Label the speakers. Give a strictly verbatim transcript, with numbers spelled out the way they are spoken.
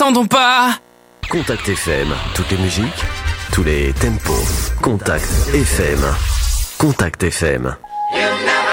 Speaker 1: n'attendons pas.
Speaker 2: Contact F M, toutes les musiques, tous les tempos. Contact F M. Contact F M.